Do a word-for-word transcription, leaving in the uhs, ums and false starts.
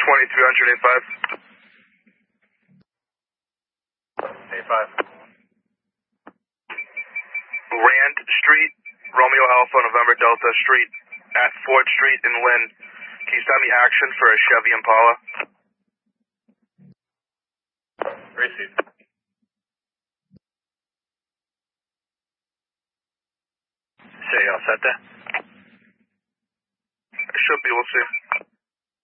twenty-three hundred, eight five. eight five. Rand Street, Romeo Alpha, November Delta Street, at Ford Street in Lynn. Can you send me action for a Chevy Impala? Received. Say, you all set there? It should be, we'll see.